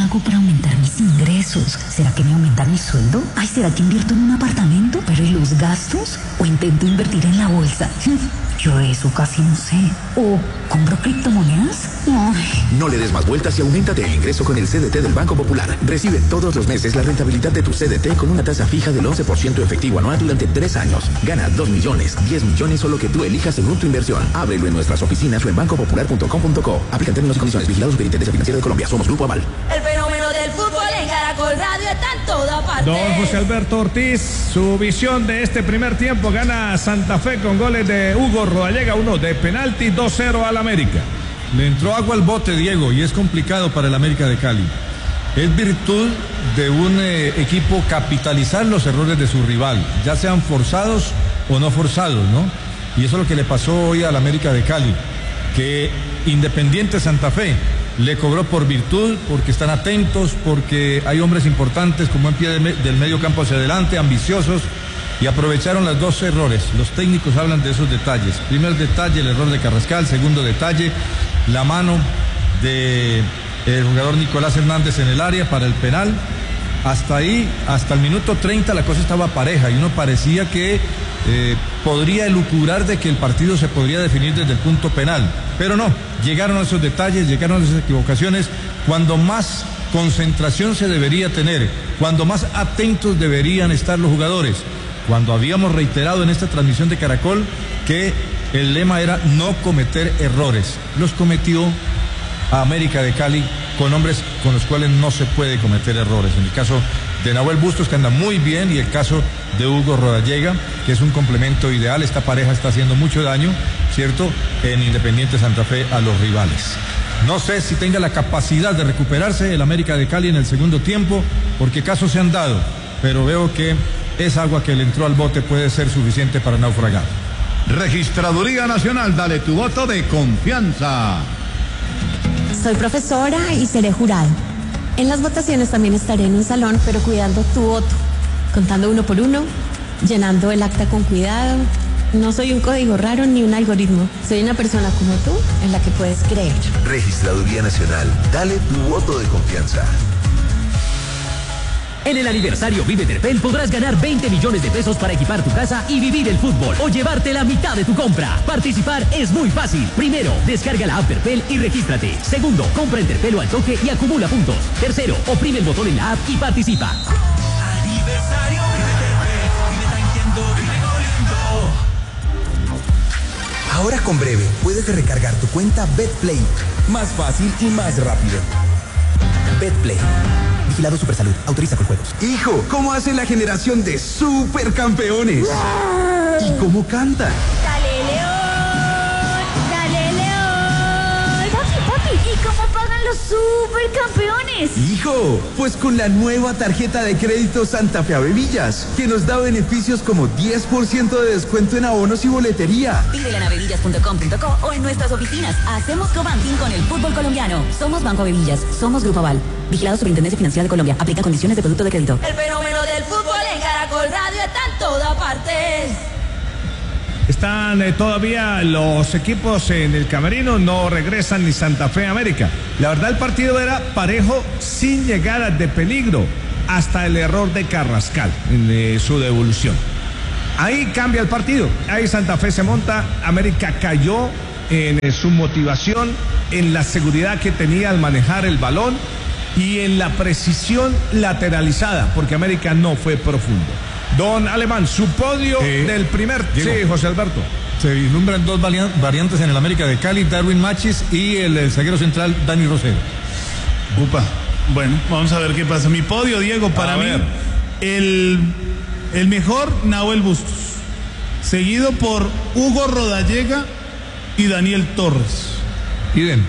hago para aumentar mis ingresos? ¿Será que me aumentan mi sueldo? Ay, ¿será que invierto en un apartamento? ¿Pero y los gastos? ¿O intento invertir en la bolsa? Yo de eso casi no sé. ¿O compro criptomonedas? Ay. No le des más vueltas y auméntate el ingreso con el CDT del Banco Popular. Recibe todos los meses la rentabilidad de tu CDT con una tasa fija del 11% efectivo anual durante 3 años. Gana 2 millones, 10 millones o lo que tú elijas según tu inversión. Ábrelo en nuestras oficinas o en bancopopular.com.co. Aplican términos y condiciones. Vigilado Superintendencia Financiera de Colombia. Somos Grupo Aval. El fenómeno del fútbol en Caracol Radio está en toda parte. Don José Alberto Ortiz, su visión de este primer tiempo. Gana Santa Fe con goles de Hugo Rodallega, uno de penalti, 2-0 al América. Le entró agua al bote, Diego, y es complicado para el América de Cali. Es virtud de un equipo capitalizar los errores de su rival, ya sean forzados o no forzados, ¿no? Y eso es lo que le pasó hoy al América de Cali, que Independiente Santa Fe le cobró por virtud, porque están atentos, porque hay hombres importantes como en pie del medio campo hacia adelante, ambiciosos, y aprovecharon los dos errores. Los técnicos hablan de esos detalles. Primer detalle, el error de Carrascal. Segundo detalle, la mano del jugador Nicolás Hernández en el área para el penal. Hasta ahí, hasta el minuto 30 la cosa estaba pareja y uno parecía que podría elucubrar de que el partido se podría definir desde el punto penal, pero no, llegaron a esos detalles, llegaron a esas equivocaciones cuando más concentración se debería tener, cuando más atentos deberían estar los jugadores, cuando habíamos reiterado en esta transmisión de Caracol que el lema era no cometer errores. Los cometió a América de Cali con hombres con los cuales no se puede cometer errores. En el caso de Nahuel Bustos, que anda muy bien, y el caso de Hugo Rodallega, que es un complemento ideal. Esta pareja está haciendo mucho daño, ¿cierto?, en Independiente Santa Fe a los rivales. No sé si tenga la capacidad de recuperarse el América de Cali en el segundo tiempo, porque casos se han dado, pero veo que esa agua que le entró al bote puede ser suficiente para naufragar. Registraduría Nacional, dale tu voto de confianza. Soy profesora y seré jurado. En las votaciones también estaré en un salón, pero cuidando tu voto, contando uno por uno, llenando el acta con cuidado. No soy un código raro ni un algoritmo. Soy una persona como tú, en la que puedes creer. Registraduría Nacional, dale tu voto de confianza. En el aniversario Vive Terpel podrás ganar 20 millones de pesos para equipar tu casa y vivir el fútbol o llevarte la mitad de tu compra. Participar es muy fácil. Primero, descarga la app Terpel y regístrate. Segundo, compra en Terpel o al toque y acumula puntos. Tercero, oprime el botón en la app y participa. Aniversario Vive Terpel, vive tranquilo, vive goliendo. Ahora con Breve puedes recargar tu cuenta BetPlay. Más fácil y más rápido. BetPlay. Vigilado Supersalud. Autoriza con juegos. Hijo, ¿cómo hace la generación de supercampeones? ¿Y cómo cantan? ¡Dale, León! ¡Dale, León! Papi, ¿y cómo pagan los supercampeones? Hijo, pues con la nueva tarjeta de crédito Santa Fe Avevillas, que nos da beneficios como 10% de descuento en abonos y boletería. Pídela en avevillas.com.co o en nuestras oficinas. Hacemos co-banking con el fútbol colombiano. Somos Banco Avevillas, somos Grupo Aval. Vigilado Superintendencia Financiera de Colombia. Aplica condiciones de producto de crédito. El fenómeno del fútbol en Caracol Radio está en toda parte. Están todavía los equipos en el camerino, no regresan ni Santa Fe América. La verdad, el partido era parejo, sin llegadas de peligro, hasta el error de Carrascal en su devolución. Ahí cambia el partido, ahí Santa Fe se monta, América cayó en su motivación, en la seguridad que tenía al manejar el balón y en la precisión lateralizada, porque América no fue profundo. Don Alemán, su podio del primer... Diego, sí, José Alberto. Se vislumbran dos variantes en el América de Cali, Darwin Machis y el zaguero central Dani Rosero. Upa, bueno, vamos a ver qué pasa. Mi podio, Diego, para mí, el mejor, Nahuel Bustos, seguido por Hugo Rodallega y Daniel Torres. Idem.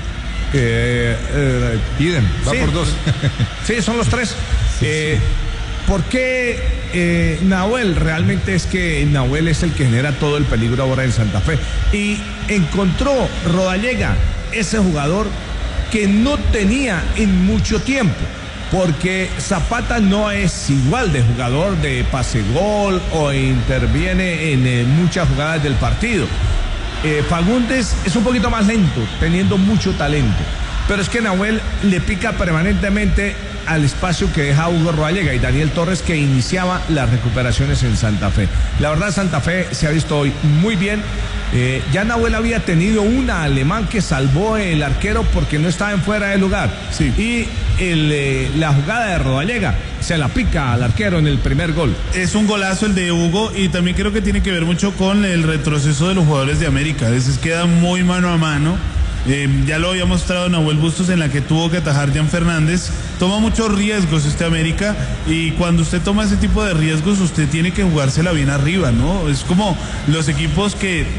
Va sí, por dos. Sí, son los tres. ¿Por qué Nahuel? Realmente es que Nahuel es el que genera todo el peligro ahora en Santa Fe. Y encontró Rodallega ese jugador que no tenía en mucho tiempo. Porque Zapata no es igual de jugador de pase-gol o interviene en muchas jugadas del partido. Fagundes es un poquito más lento, teniendo mucho talento. pero es que Nahuel le pica permanentemente al espacio que deja Hugo Rodallega y Daniel Torres, que iniciaba las recuperaciones en Santa Fe. La verdad, Santa Fe se ha visto hoy muy bien. Ya Nahuel había tenido una alemán que salvó el arquero porque no estaba en fuera de lugar. Sí. Y la jugada de Rodallega se la pica al arquero en el primer gol. Es un golazo el de Hugo, y también creo que tiene que ver mucho con el retroceso de los jugadores de América. A veces queda muy mano a mano. Ya lo había mostrado Nahuel Bustos, en la que tuvo que atajar Jan Fernández. Toma muchos riesgos América, y cuando usted toma ese tipo de riesgos, usted tiene que jugársela bien arriba, ¿no? Es como los equipos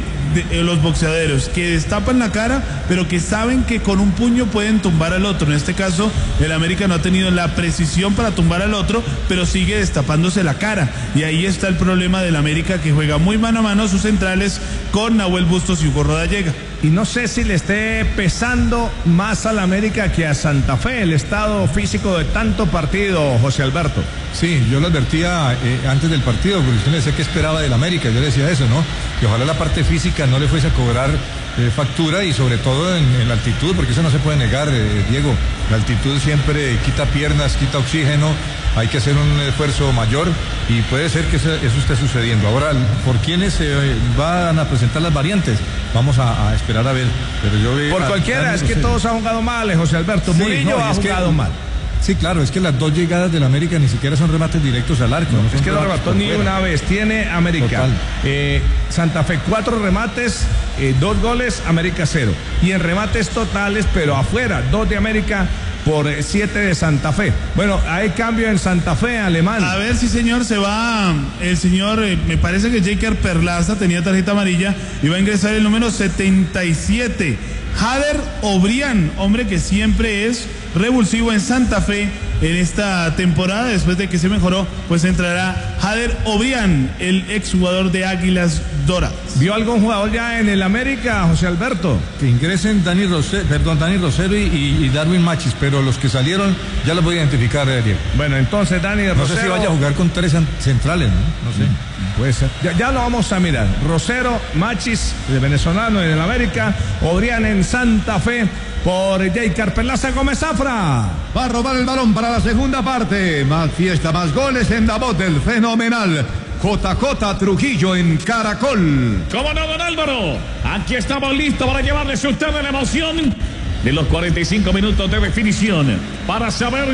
los boxeadores que destapan la cara, pero que saben que con un puño pueden tumbar al otro. En este caso, el América no ha tenido la precisión para tumbar al otro, pero sigue destapándose la cara. Y ahí está el problema del América, que juega muy mano a mano sus centrales con Nahuel Bustos y Hugo Rodallega. Y no sé si le esté pesando más al América que a Santa Fe el estado físico de tanto partido, José Alberto. Sí, yo lo advertía antes del partido, porque usted me decía que esperaba del América, yo le decía eso, ¿no? Que ojalá la parte física no le fuese a cobrar factura, y sobre todo en la altitud, porque eso no se puede negar, Diego. La altitud siempre quita piernas, quita oxígeno, hay que hacer un esfuerzo mayor, y puede ser que eso esté sucediendo. Ahora, ¿por quiénes se van a presentar las variantes? Vamos a esperar a ver. Pero yo veo por cualquiera, es que todos han jugado mal, José Alberto. Sí, Murillo ha jugado mal. Sí, claro, es que las dos llegadas del América ni siquiera son remates directos al arco. No, es que no remató ni una vez. Tiene América. Santa Fe 4 remates, 2 goles, América 0. Y en remates totales, pero afuera, 2 de América por 7 de Santa Fe. Bueno, hay cambio en Santa Fe, Alemán. A ver si, señor, se va el señor, me parece que Jaker Perlaza tenía tarjeta amarilla, y va a ingresar el número 77. Jader Obrián, hombre que siempre es revulsivo en Santa Fe en esta temporada. Después de que se mejoró, pues entrará Jader Obrián, el exjugador de Águilas Doradas. ¿Vio algún jugador ya en el América, José Alberto? Que ingresen Dani Rosero y Darwin Machis, pero los que salieron ya los voy a identificar, Diego. Bueno, entonces Dani Rosero. No sé si vaya a jugar con 3 centrales, ¿no? No sé. Puede ser. Ya lo vamos a mirar. Rosero, Machis, de venezolano en el América, Obrián en Santa Fe, por Jaker Perlaza. Gómez Zafra va a robar el balón para la segunda parte. Más fiesta, más goles en la voz del fenomenal JJ Trujillo en Caracol. ¿Cómo no, don Álvaro? Aquí estamos listos para llevarles a ustedes la emoción de los 45 minutos de definición, para saber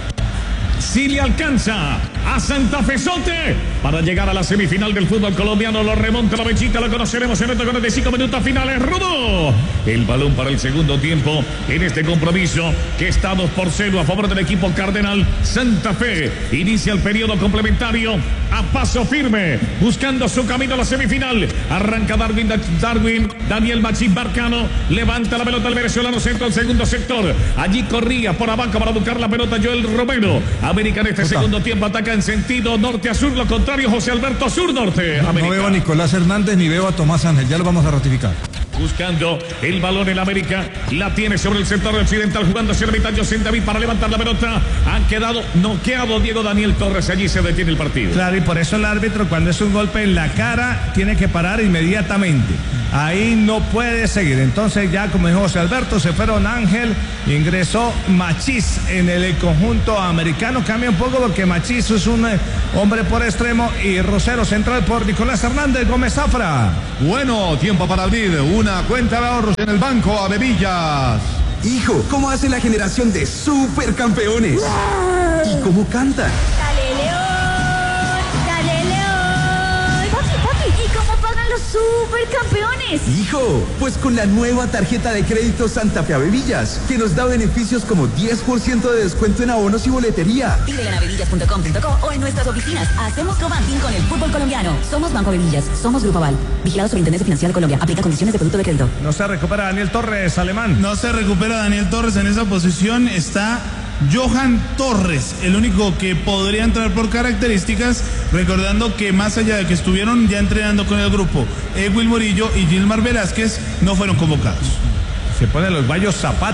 si le alcanza a Santa Fezote para llegar a la semifinal del fútbol colombiano. Lo remonta la mechita, lo conoceremos en estos 45 minutos finales. Rodó el balón para el segundo tiempo en este compromiso que está 2-0 a favor del equipo cardenal. Santa Fe inicia el periodo complementario a paso firme, buscando su camino a la semifinal. Arranca Daniel Machín Barcano, levanta la pelota al venezolano, centro al segundo sector. Allí corría por abajo para buscar la pelota Joel Romero. América en este segundo tiempo ataca en sentido norte a sur, lo contrario, José Alberto, sur-norte. No veo a Nicolás Hernández ni veo a Tomás Ángel, ya lo vamos a ratificar. Buscando el balón en América, la tiene sobre el sector occidental, jugando hacia la mitad José David para levantar la pelota. Han quedado noqueado Diego Daniel Torres, allí se detiene el partido. Claro, y por eso el árbitro, cuando es un golpe en la cara, tiene que parar inmediatamente. Ahí no puede seguir. Entonces ya, como dijo José Alberto, se fueron Ángel, ingresó Machís en el conjunto americano. Cambia un poco porque Machís es un hombre por extremo, y Rosero central por Nicolás Hernández. Gómez Zafra. Bueno, tiempo para abrir una cuenta de ahorros en el Banco Avevillas. Hijo, ¿cómo hace la generación de supercampeones? ¿Y cómo canta? ¡Dale, León! ¡Dale, León! Papi, ¿y cómo pagan los supercampeones? Hijo, pues con la nueva tarjeta de crédito Santa Fe Avevillas, que nos da beneficios como 10% de descuento en abonos y boletería. Pídele en avevillas.com.co o en nuestras oficinas. Hacemos co-banking con el fútbol colombiano. Somos Banco Avevillas, somos Grupo Aval. Vigilado Superintendencia Financiera de Colombia. Aplica condiciones de producto de crédito. No se recupera Daniel Torres, Alemán. No se recupera Daniel Torres. En esa posición está Johan Torres, el único que podría entrar por características, recordando que más allá de que estuvieron ya entrenando con el grupo, Edwin Murillo y Gilmar Velázquez no fueron convocados. Se pone los Bayos Zapata.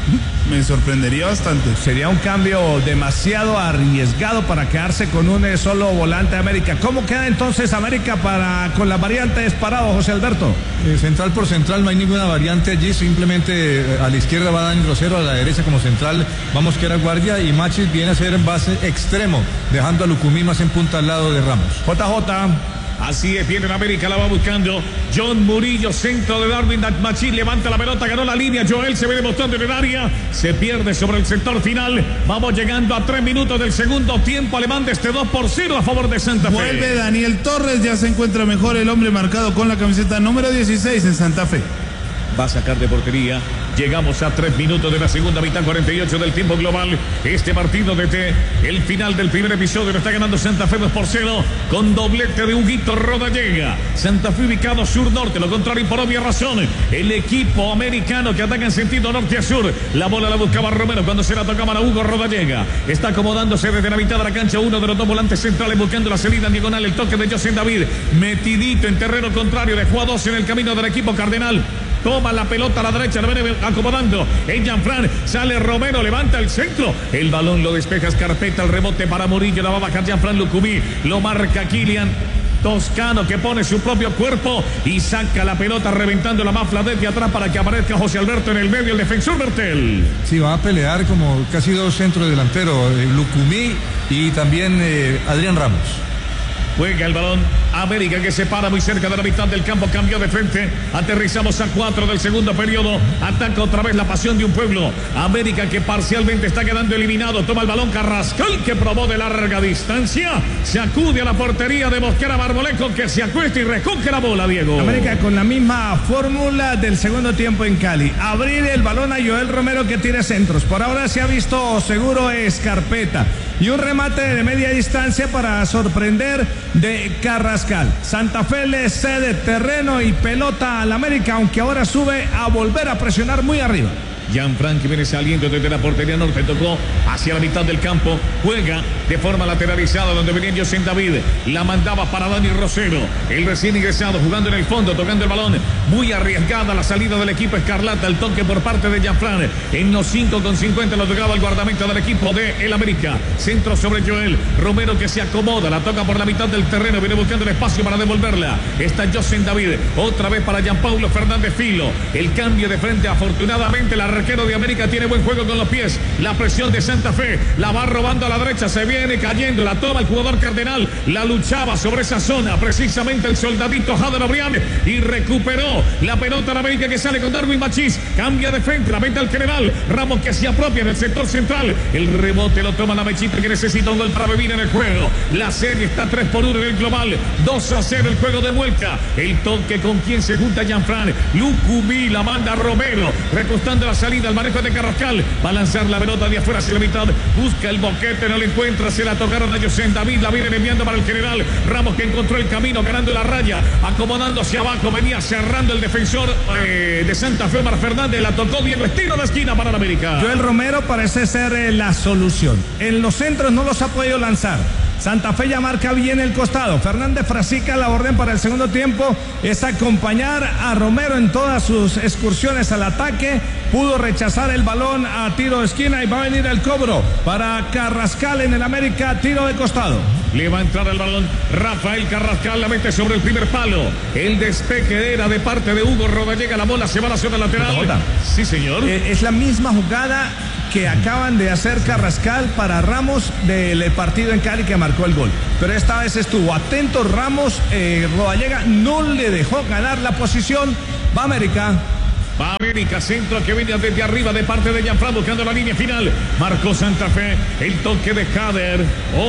Me sorprendería bastante. Sería un cambio demasiado arriesgado para quedarse con un solo volante de América. ¿Cómo queda entonces América con las variantes parados, José Alberto? Central por central, no hay ninguna variante allí, simplemente a la izquierda va Dani Grosero, a la derecha como central va Mosquera Guardia y Machis viene a ser en base extremo, dejando a Lucumí más en punta al lado de Ramos. JJ. Así es, viene en América, la va buscando John Murillo, centro de Darwin Machín, levanta la pelota, ganó la línea, Joel se ve demostrando en el área, se pierde sobre el sector final, vamos llegando a 3 minutos del segundo tiempo alemán de este 2-0 a favor de Santa Fe. Vuelve Daniel Torres, ya se encuentra mejor el hombre marcado con la camiseta número 16 en Santa Fe. Va a sacar de portería. Llegamos a 3 minutos de la segunda mitad, 48 del tiempo global. Este partido desde el final del primer episodio lo está ganando Santa Fe 2-0 con doblete de Huguito Rodallega. Santa Fe ubicado sur-norte, lo contrario por obvia razón. El equipo americano que ataca en sentido norte a sur. La bola la buscaba Romero cuando se la tocaba a Hugo Rodallega. Está acomodándose desde la mitad de la cancha uno de los dos volantes centrales buscando la salida en diagonal. El toque de José David, metidito en terreno contrario, dejó a 2 en el camino del equipo cardenal. Toma la pelota a la derecha, la viene acomodando en Jean-Fran, sale Romero, levanta el centro, el balón lo despeja Escarpeta, el rebote para Murillo, la va a bajar Jean-Fran Lucumí, lo marca Kylian Toscano que pone su propio cuerpo y saca la pelota reventando la mafla desde atrás para que aparezca José Alberto en el medio, el defensor Bertel. Sí, va a pelear como casi 2 centros delanteros, Lucumí y también Adrián Ramos. Juega el balón América que se para muy cerca de la mitad del campo, cambió de frente, aterrizamos a 4 del segundo periodo, ataca otra vez la pasión de un pueblo. América que parcialmente está quedando eliminado, toma el balón Carrascal que probó de larga distancia, se acude a la portería de Mosquera Marmolejo que se acuesta y recoge la bola, Diego. América con la misma fórmula del segundo tiempo en Cali, abrir el balón a Joel Romero que tire centros, por ahora se ha visto seguro Escarpeta y un remate de media distancia para sorprender de Carrascal. Santa Fe le cede terreno y pelota al América, aunque ahora sube a volver a presionar muy arriba. Jean-Fran que viene saliendo desde la portería norte, tocó hacia la mitad del campo, juega de forma lateralizada donde venía José David, la mandaba para Dani Rosero, el recién ingresado jugando en el fondo, tocando el balón, muy arriesgada la salida del equipo escarlata, el toque por parte de Jean-Fran, en los 5:50 lo tocaba el guardameta del equipo de el América, centro sobre Joel, Romero que se acomoda, la toca por la mitad del terreno, viene buscando el espacio para devolverla, está José David, otra vez para Gianpaulo Fernández Filo, el cambio de frente, afortunadamente la arquero de América tiene buen juego con los pies, la presión de Santa Fe, la va robando a la derecha, se viene cayendo, la toma el jugador cardenal, la luchaba sobre esa zona, precisamente el soldadito Jader Obrián y recuperó la pelota de América que sale con Darwin Machís, cambia de frente, la venta al general, Ramos que se apropia en el sector central, el rebote lo toma la Mechita que necesita un gol para vivir en el juego, la serie está 3-1 en el global, 2-0 el juego de vuelta, el toque con quien se junta Jean-Fran, Lucumí la manda Romero, recostando la salida, el manejo de Carrascal, va a lanzar la pelota de afuera hacia la mitad, busca el boquete, no lo encuentra, se la tocaron a José David, la vienen enviando para el general, Ramos que encontró el camino, ganando la raya, acomodando hacia abajo, venía cerrando el defensor de Santa Fe, Omar Fernández, la tocó bien, estilo de esquina para la América. Joel Romero parece ser la solución, en los centros no los ha podido lanzar. Santa Fe ya marca bien el costado. Fernández Frasica, la orden para el segundo tiempo es acompañar a Romero en todas sus excursiones al ataque. Pudo rechazar el balón a tiro de esquina y va a venir el cobro para Carrascal en el América, tiro de costado. Le va a entrar el balón Rafael Carrascal, la mete sobre el primer palo. El despeje era de parte de Hugo Rodallega, la bola se va a la zona lateral. Sí, señor. Es la misma jugada que acaban de hacer Carrascal para Ramos del partido en Cali que marcó el gol. Pero esta vez estuvo atento Ramos, Rodallega no le dejó ganar la posición. Va América. Va América, centro que viene desde arriba de parte de Jean-Fran buscando la línea final. Marcó Santa Fe, el toque de Jader,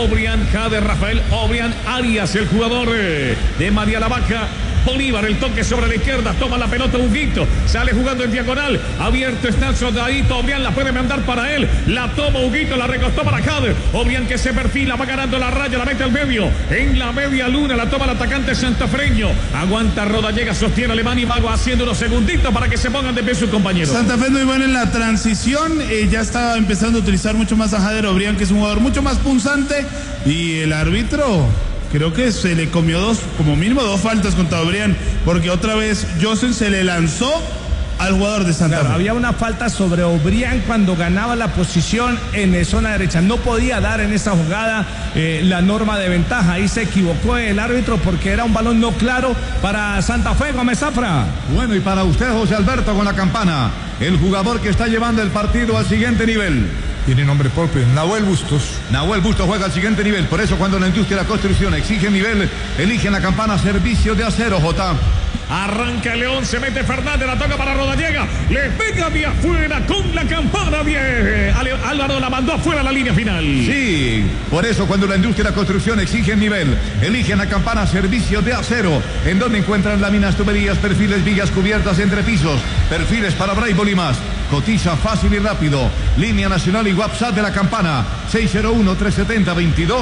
Rafael Obrián Arias, el jugador de María la Vaca. Bolívar, el toque sobre la izquierda, toma la pelota Huguito, sale jugando en diagonal, abierto está el soldadito, Obrián la puede mandar para él, la toma Huguito, la recostó para Jader, Obrián que se perfila, va ganando la raya, la mete al medio, en la media luna, la toma el atacante santafreño, aguanta Rodallega, sostiene Alemán y Mago haciendo unos segunditos para que se pongan de pie sus compañeros. Santa Fe muy bueno en la transición, ya está empezando a utilizar mucho más a Jader Obrián, que es un jugador mucho más punzante, y el árbitro creo que se le comió como mínimo dos faltas contra Obrián, porque otra vez Josen se le lanzó al jugador de Santa Fe. Había una falta sobre Obrián cuando ganaba la posición en zona derecha. No podía dar en esa jugada la norma de ventaja. Ahí se equivocó el árbitro porque era un balón no claro para Santa Fe. Gómez Zafra. Bueno, y para usted, José Alberto, con la campana, el jugador que está llevando el partido al siguiente nivel. Tiene nombre propio, Nahuel Bustos. Nahuel Bustos juega al siguiente nivel. Por eso cuando la industria de la construcción exige nivel, eligen la campana Servicio de Acero, J. Arranca el León, se mete Fernández, la toca para Rodallega, le pega de afuera con la campana 10. Álvaro la mandó afuera a la línea final. Sí, por eso cuando la industria de la construcción exige nivel, eligen la campana Servicio de Acero, en donde encuentran láminas, tuberías, perfiles, vigas, cubiertas, entrepisos, perfiles para Braille y más. Cotiza fácil y rápido. Línea nacional y WhatsApp de la campana 601-370-2200.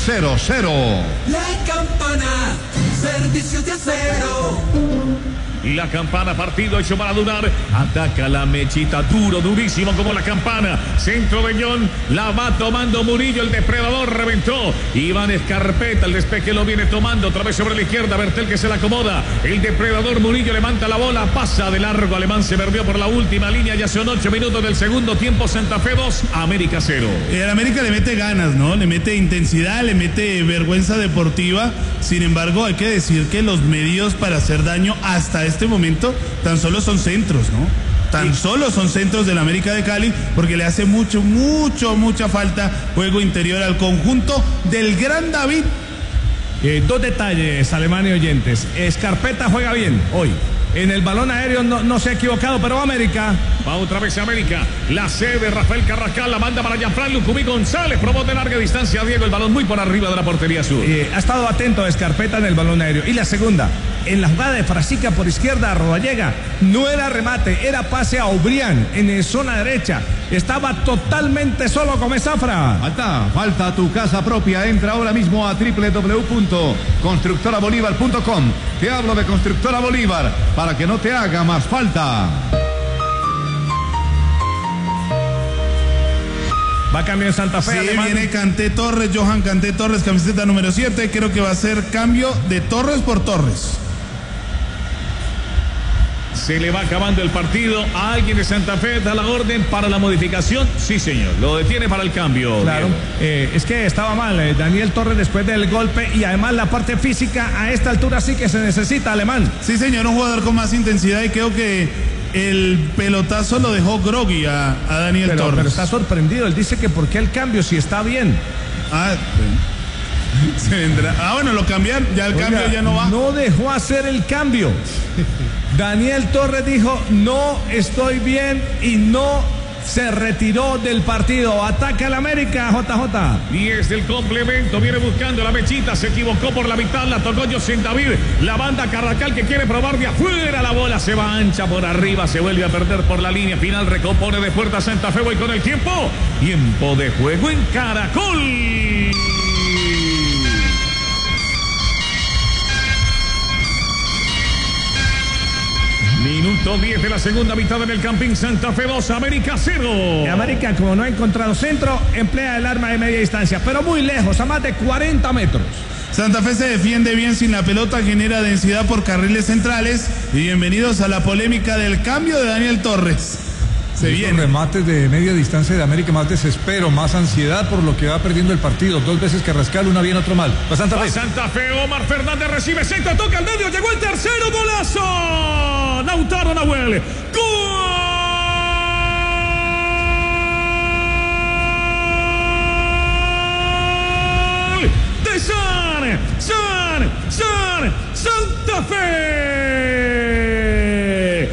La campana, Servicio de Acero. Y la campana, partido hecho para durar. Ataca la mechita, duro, durísimo como la campana. Centro de Ñón, la va tomando Murillo, el depredador reventó. Iván Escarpeta, el despeje lo viene tomando. Otra vez sobre la izquierda, Bertel que se la acomoda. El depredador Murillo levanta la bola, pasa de largo. Alemán se perdió por la última línea. Ya son 8 minutos del segundo tiempo. Santa Fe 2, América 0. El América le mete ganas, ¿no? Le mete intensidad, le mete vergüenza deportiva. Sin embargo, hay que decir que los medios para hacer daño hasta este momento tan solo son centros, ¿no? Tan solo son centros del América de Cali, porque le hace mucha falta juego interior al conjunto del Gran David. Dos detalles, Alemán y oyentes. Escarpeta juega bien hoy. En el balón aéreo no se ha equivocado, pero América. Va otra vez América. La sede, Rafael Carrascal, la manda para Gianfranco Lucumí González. Probó de larga distancia a Diego, el balón muy por arriba de la portería sur. Ha estado atento a Escarpeta en el balón aéreo. Y la segunda, en la jugada de Frasica por izquierda a Rodallega, no era remate, era pase a Obrián en zona derecha. Estaba totalmente solo con Zafra. Falta tu casa propia. Entra ahora mismo a www.constructorabolívar.com. Te hablo de Constructora Bolívar para que no te haga más falta. Va a cambio en Santa Fe. Sí, Alemán. viene Kanté Torres, Johan Kanté Torres, camiseta número 7. Creo que va a ser cambio de Torres por Torres. Se le va acabando el partido. A alguien de Santa Fe da la orden para la modificación. Sí, señor. Lo detiene para el cambio. Claro. Es que estaba mal Daniel Torres después del golpe y además la parte física a esta altura sí que se necesita, Alemán. Sí, señor. Un jugador con más intensidad y creo que el pelotazo lo dejó groggy a Daniel Torres. Pero está sorprendido. Él dice que por qué el cambio si está bien. Se vendrá. Bueno, lo cambian. Ya el cambio ya no va. No dejó hacer el cambio. Daniel Torres dijo, no estoy bien y no se retiró del partido. Ataca el América, JJ. 10 del complemento, viene buscando la mechita, se equivocó por la mitad, la tocó José David, la banda Carrascal que quiere probar de afuera, la bola se va ancha por arriba, se vuelve a perder por la línea final, recompone de puerta Santa Fe, voy con el tiempo de juego en Caracol. Minuto 10 de la segunda mitad en el Campín. Santa Fe 2, América 0. América, como no ha encontrado centro, emplea el arma de media distancia, pero muy lejos, a más de 40 metros. Santa Fe se defiende bien sin la pelota, genera densidad por carriles centrales. Y bienvenidos a la polémica del cambio de Daniel Torres. Se vienen remates de media distancia de América, más desespero, más ansiedad por lo que va perdiendo el partido. 2 veces Carrascal, una bien, otro mal. Santa Fe, Omar Fernández recibe centro, toca al medio, llegó el tercero, golazo. Lautaro Nahuel. ¡Gol! De Santa Fe.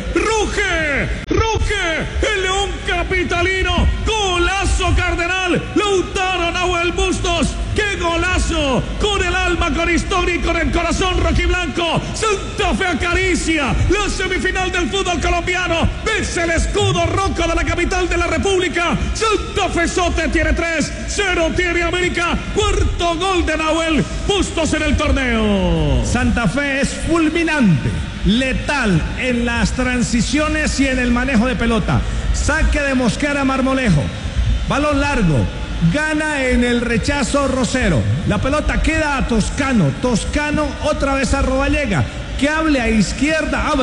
Ruge, el León capitalino. Golazo cardenal. Lautaro Nahuel Bustos. ¡Qué golazo! Con el alma, con historia y con el corazón rojiblanco. Santa Fe acaricia la semifinal del fútbol colombiano. Ves el escudo rojo de la capital de la República. Santa Fe Sote tiene 3, 0 tiene América. Cuarto gol de Nahuel Bustos en el torneo. Santa Fe es fulminante, letal en las transiciones y en el manejo de pelota. Saque de Mosquera Marmolejo. Balón largo. Gana en el rechazo Rosero. La pelota queda a Toscano. Toscano otra vez a Rodallega, que hable a izquierda, abre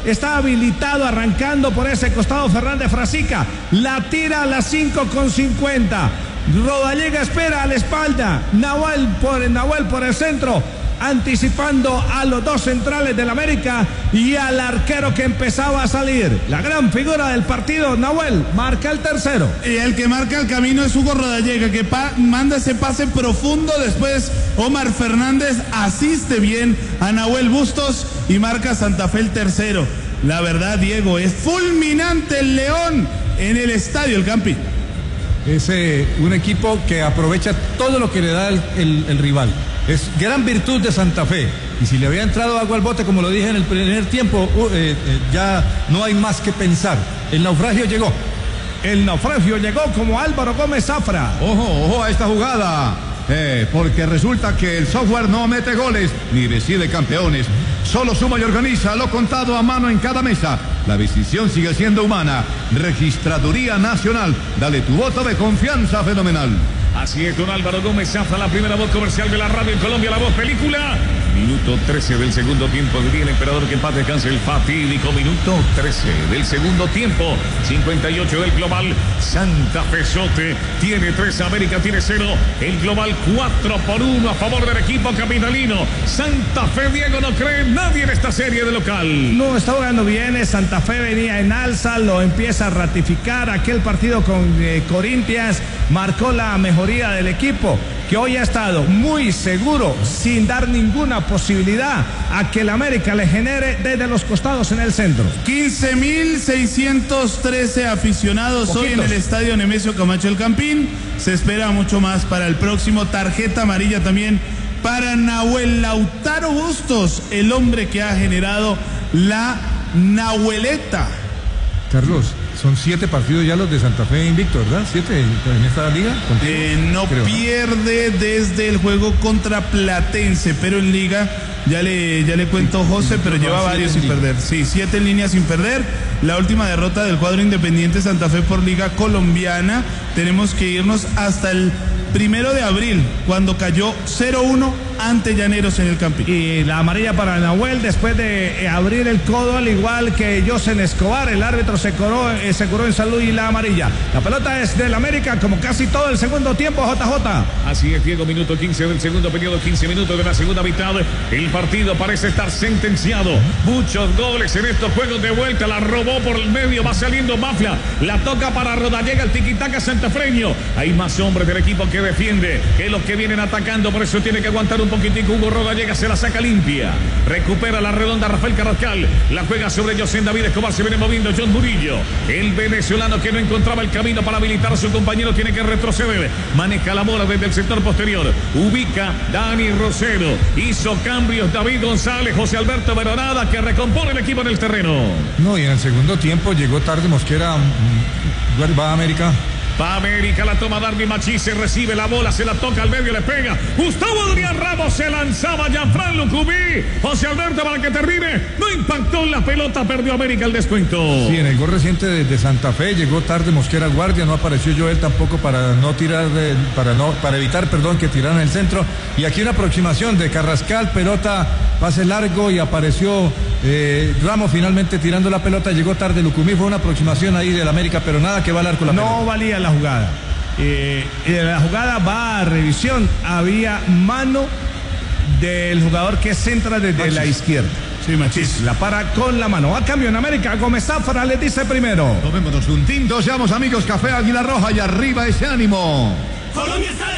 está habilitado arrancando por ese costado Fernández Frasica. La tira a las 5:50. Rodallega espera a la espalda. Nahuel por el centro, anticipando a los dos centrales del América y al arquero que empezaba a salir. La gran figura del partido, Nahuel, marca el tercero. Y el que marca el camino es Hugo Rodallega, que manda ese pase profundo. Después Omar Fernández asiste bien a Nahuel Bustos y marca Santa Fe el tercero. La verdad, Diego, es fulminante el León en el estadio El Campín. Es un equipo que aprovecha todo lo que le da el rival. Es gran virtud de Santa Fe. Y si le había entrado agua al bote, como lo dije en el primer tiempo, ya no hay más que pensar. El naufragio llegó. El naufragio llegó como Álvaro Gómez Zafra. Ojo a esta jugada. Porque resulta que el software no mete goles ni decide campeones. Solo suma y organiza lo contado a mano en cada mesa. La decisión sigue siendo humana. Registraduría Nacional. Dale tu voto de confianza fenomenal. Así es, don Álvaro Gómez Zafra, la primera voz comercial de la radio en Colombia, la voz película. Minuto 13 del segundo tiempo, diría el emperador que en paz descanse, el fatídico minuto 13 del segundo tiempo. 58 del global. Santa Fe Sote tiene 3, América tiene 0. El global 4-1 a favor del equipo capitalino. Santa Fe, Diego, no cree nadie en esta serie de local. No, está jugando bien. Santa Fe venía en alza, lo empieza a ratificar. Aquel partido con Corinthians marcó la mejoría del equipo, que hoy ha estado muy seguro, sin dar ninguna posibilidad a que el América le genere desde los costados en el centro. 15.613 aficionados hoy en el estadio Nemesio Camacho El Campín. Se espera mucho más para el próximo. Tarjeta amarilla también para Nahuel Lautaro Bustos, el hombre que ha generado la Nahueleta. Carlos, son 7 partidos ya los de Santa Fe invicto, ¿verdad? 7 en esta liga. No pierde desde el juego contra Platense, pero en liga ya le cuento, José, pero lleva varios sin perder. Sí, 7 en línea sin perder. La última derrota del cuadro Independiente Santa Fe por liga colombiana. Tenemos que irnos hasta el 1 de abril, cuando cayó 0-1 ante Llaneros en el Campín. Y la amarilla para Nahuel después de abrir el codo, al igual que Josen Escobar. El árbitro se curó en salud y la amarilla. La pelota es del América, como casi todo el segundo tiempo, JJ. Así es, Diego, minuto 15 del segundo periodo, 15 minutos de la segunda mitad. El partido parece estar sentenciado. Muchos goles en estos juegos de vuelta. La robó por el medio, va saliendo Mafia. La toca para Rodallega, el tiquitaca santafreño. Hay más hombres del equipo que defiende que los que vienen atacando, por eso tiene que aguantar un poquitico. Hugo Rodallega se la saca limpia, recupera la redonda Rafael Carrascal, la juega sobre José David Escobar, se viene moviendo John Murillo, el venezolano que no encontraba el camino para habilitar a su compañero, tiene que retroceder, maneja la bola desde el sector posterior, ubica Dani Rosero, hizo cambios David González, José Alberto Veronada, que recompone el equipo en el terreno. No, y en el segundo tiempo llegó tarde Mosquera, va a América. Va América, la toma Darby Machís, se recibe la bola, se la toca al medio, le pega. Gustavo Adrián Ramos se lanzaba, Jean-Fran Lucumí. José Alberto para que termine. No impactó en la pelota, perdió América el descuento. Sí, en el gol reciente de Santa Fe llegó tarde Mosquera Guardia, no apareció Joel tampoco para no tirar, para evitar, que tiraran el centro. Y aquí una aproximación de Carrascal, pelota, pase largo y apareció Ramos finalmente tirando la pelota, llegó tarde Lucumí, fue una aproximación ahí del América, pero nada que valer con la pelota. No valía la jugada. La jugada va a revisión. Había mano del jugador que centra desde Machís, la izquierda. Sí, Machís. La para con la mano. Va cambio en América. Gómez Zafra le dice primero. Tomémonos un tinto, seamos amigos. Café Águila Roja y arriba ese ánimo. Colombia está